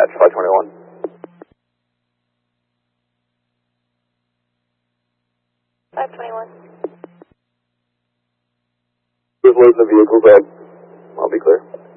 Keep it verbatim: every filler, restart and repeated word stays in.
dispatch, five twenty-one. five twenty-one. Just load the vehicle back. I'll be clear.